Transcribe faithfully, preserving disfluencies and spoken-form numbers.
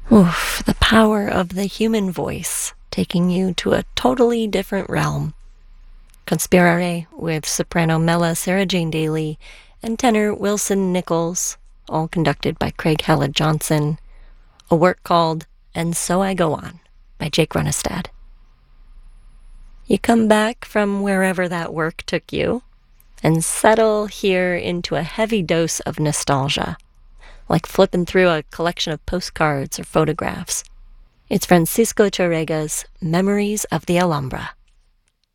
Oof, the power of the human voice, taking you to a totally different realm. Conspirare with soprano Mela Sarah Jane Daly and tenor Wilson Nichols, all conducted by Craig Hella Johnson. A work called And So I Go On by Jake Runestad. You come back from wherever that work took you and settle here into a heavy dose of nostalgia, like flipping through a collection of postcards or photographs. It's Francisco Tárrega's Memories of the Alhambra.